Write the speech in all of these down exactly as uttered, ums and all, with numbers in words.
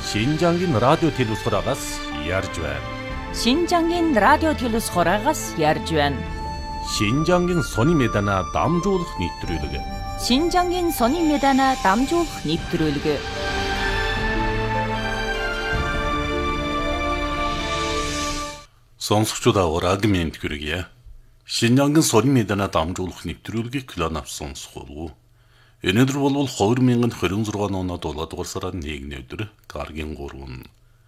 신장인 라디오 телевизорагаас ярьж байна. Шинжангийн радио телевизорагаас ярьж байна. Шинжангийн сони медана дамжуулах нэвтрүүлэг. Шинжангийн сони медана дамжуулах нэвтрүүлэг. Сонсогчдаа урагмент хүргье. Шинжангийн сони медана дамжуулах нэвтрүүлгийг клан авсан сонсгоо. Өнөөдөр бол хоёр мянган двадцать шесть оноо дулаадугаар сарын нэгний өдөр гаргийн гурван.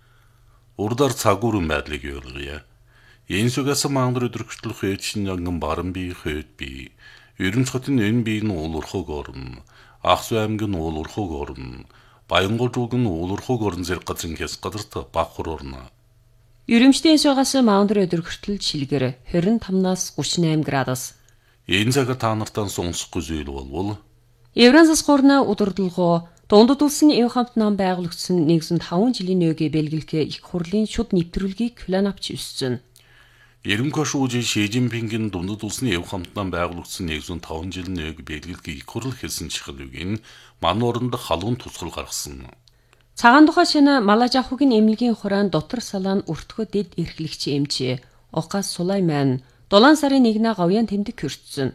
Урдаар цагуурын байдлыг ойлгоё. Энэ сүгээс мангар өдрөгчлөх хэд Шинжангийн баран бие хэд бие. Ерөнхий хотын эн биеийн уулуурхаг орн. Ахсу аймгийн уулуурхаг орн. Баянгуулжуугийн уулуурхаг орн зэрэг газрын хэс газарт бахар орно. Ерөнхийдөө сугаас мангар өдрөгчлөл шилгэр двадцать пять-аас тридцать восемь градус. Энэ цагаар та нартаа сонсох зүйл болвол Евразас гурна удирдлагоо дундад улсын эв хамт нам байгуулагдсан нэгэн таван жилийн нөөгийн бэлгэлгээ их хурлын шүд нэвтрүүлгийг план авч өссөн. Ерөнхий шүүжийн Ши Жинпингийн дундад улсын эв хамт нам байгуулагдсан нэгэн таван жилийн нөөгийн бэлгэлгээ их хурл хэлсэн чихлүүгийн ман оронд халуун тусгал гаргасан. Цагаан тухай шинэ Малажахугийн эмнэлгийн хураан дотор салаан өртгөө дэд эрхлэгч эмчээ Окас Сулайман дулаан сарын нэгнээ говьян тэмдэг хүртсэн.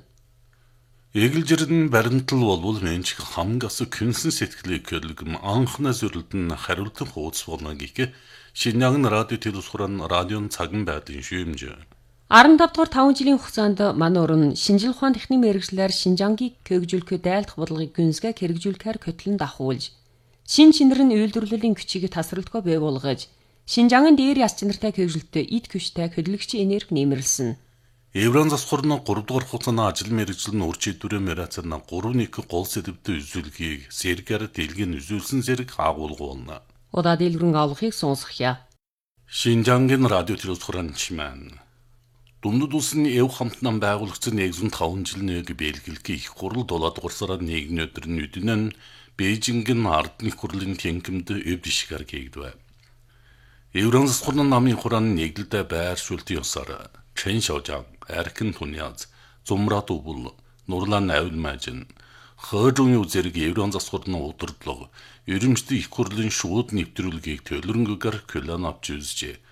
Эгэлжирэн баримтал болвол менч хамгас күнсэн сэтгэлийг хөрлөм анхнаас өрөлдөн хариултан хуудас болно гэх Шинжангийн радио телевизорын радион цаган байдлын шүүмж. арван тавь дахь таван жилийн хугацаанд ман орон шинжил ухаан техникийн мэргэжлэр Шинжангийг кэгжүүлэхээ дайлдах бодлогыг гүнзгий хэрэгжүүлэхээр хөтлөн дахуулж, шин чинэрэн үйлдвэрлэлийн күчийг тасралтгүй бий болгож, Шинжангийн дээр яс чинартай кэгжүүлэлтөд эд күчтэй хөдөлгөгчийн энерги нэмэрлсэн. Евран засгорны гурав дахь хугацааны ажил мэргэжил нь ур чийдвэрээ мэрацна гурав нэг гол сэдвтэй үзүүлгийг сэргээр дэлгэн үзүүлсэн зэрэг агуулгуулна. Удаа дэлгэрэн авахыг сонсохъя. Шинжангийн радио телевизорын чимэн. Дундад улсын эв хамт нам байгуулагдсан нэгэн таван жилийн нэг бэлгэлгээ их хурл дулаадугаар сарын нэгний өдөр нь үднэн Бээжингийн ардны хурлын тэнхимд эв дишгар гээгдэв. Евран засгорны намын хурааны нэглэлдэ байр шүүлтийн ёсоор Чэн Шожан, Аркин Туняз, Зумрат Убул, Нурлан Авилмажин, Хожуны зэрэг Евран засгорны удирдлага, ерөнхийдөө их хурлын шууд нэвтрүүлгийг төлөрөнгөөр клан авч үзжээ.